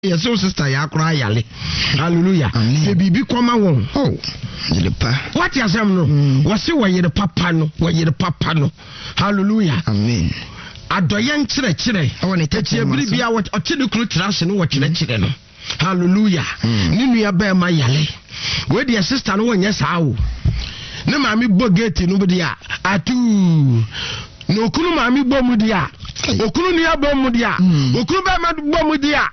yes so sister ya kura yale hallelujah se bibi koma won what you say no wose woyere papa no hallelujah amen adoyen kire woni tete bia ote ne kru trash no wo kire no hallelujah ni nua ba ma yale we dia sister no wonye saawo ne maami bo gate no dia atu no kunu maami bo mu dia okunu ni abo mu dia okunu ba ma bo mu dia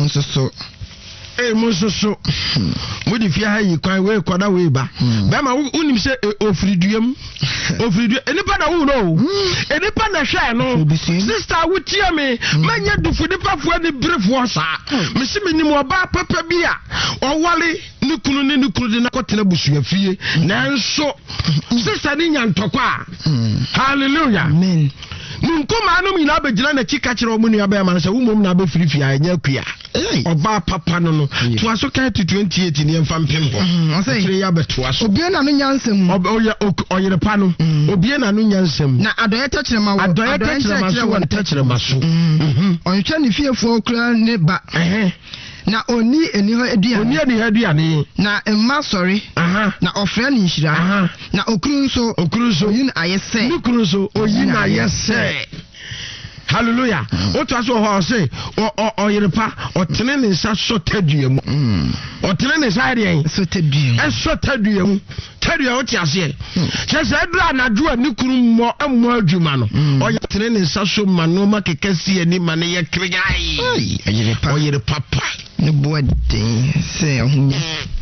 mu soso mu di fia hayi kwan we koda we ba ba ma unim se ofriduam enipa na wo no enipa na hwe no sister wutia me manya dufu nipa fo ni brefo sa me se me nim oba papa bia owale ni kunu de na kotena busua fie nanso sister ni nyantokwa hallelujah amen Nkoma anu mi na abegina na chika kire omu nua ba ma se wumom na abefirifia anya kua oba papa no to aso kan to 28 ni emfa mpembo kire ya beto aso obie na no nyansem oyere pa no obie na no nyansem na adoye tachire ma wo adoye tachire ma so onhwe ni fiefo kura ne ba na oni eni ho aduane na emma sorry na ofre ni nhira na okuru so yin ayese ni kuru so oyin ayese hallelujah oto aso ho say oyerepa otene ne nsa so taduamu otene ne nsa ade so taduamu eso taduamu tadua oti ase chese adura na dua ni kuru mo ammo adwuma no oyetene ne nsa so mano makekasi ani mane ye krigai oyerepa pa ne boadin se ohunya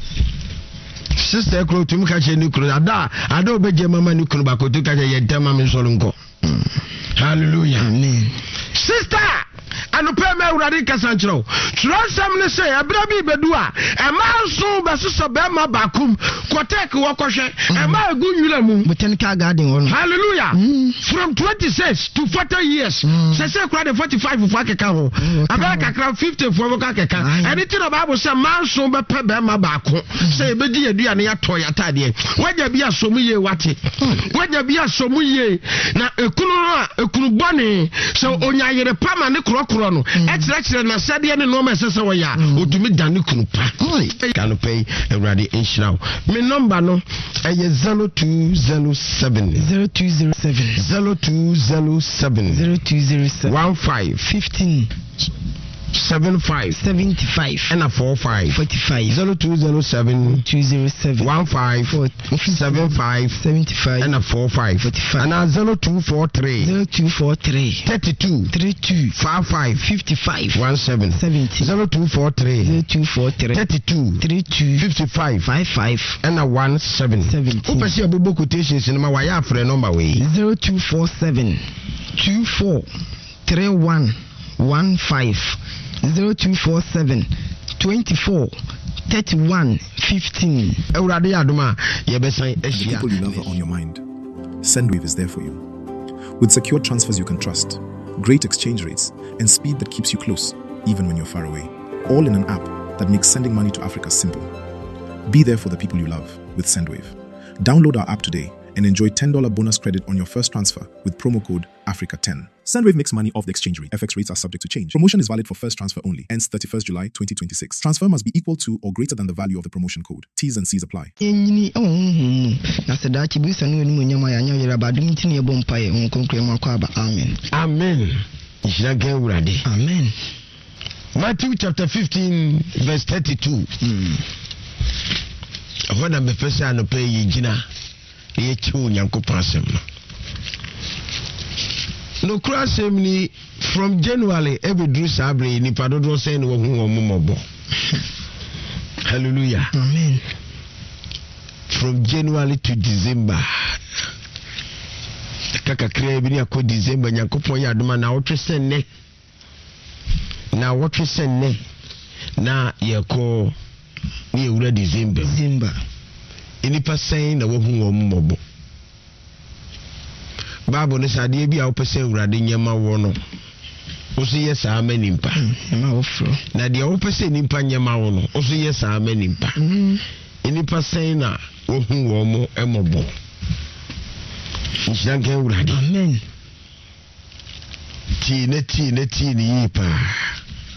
sister kro tum ka che ni kro ada obeje mama ni kro bakotu ka che ye dema me solo nko hallelujah amen sister anope me urade kasanchiro tronsam ne se abra bi bedu a emanso besoso be ma bakum kotek wo kohwe ema agunwira mu botanical garden won hallelujah from 26 to 40 years se kra de 45 for akeka ho abra kakra 50 for akeka anything the Bible say manso be pe be ma bako se be di adua ne yato yatade waja bi asomu ye wate waja bi asomu ye na ekunu bone so onyayere pama ne krokro no ekire na sade ne no ma sese wo ya odumi dane kunu pa kan pay everybody inshira me number no eye 0207 15 75 and a 45 0207 15 75 and a 45 and a 0243 32 55 17 0243 32 55 and a 17 upesi abubo quotations in my wire for a number way 0247 24 31 15 0247 24 31 15. Eurade aduma yebesan ehia. People you love are on your mind. Sendwave is there for you. With secure transfers you can trust, great exchange rates, and speed that keeps you close, even when you're far away. All in an app that makes sending money to Africa simple. Be there for the people you love with Sendwave. Download our app today and enjoy $10 bonus credit on your first transfer with promo code Africa10. Sendwave makes money off the exchange rate. FX rates are subject to change. Promotion is valid for first transfer only. Ends 31st July 2026. Transfer must be equal to or greater than the value of the promotion code. T's and C's apply. Amen. Amen. Matthew chapter 15 verse 32. When I'm a person no pay yina ye chu nyankopon asem no krasem ni from January every do sabre ni padodo say no hu omomobo. Hallelujah. Amen. From January to December kaka krea bi ni akọ December nyankopon ya adoma na wotwe senne na yeko ni ewura December inipa sen na wo hu omomobo. Bible ne sade bi a wopese ewurade nyema wo no oso yes amanimpa ma wofro na de wopese nimpa nyema wo no oso yes amanimpa inipa sen na wo hu wo mo emobo. Nshyanke ewurade. Amen. Ti ne yipa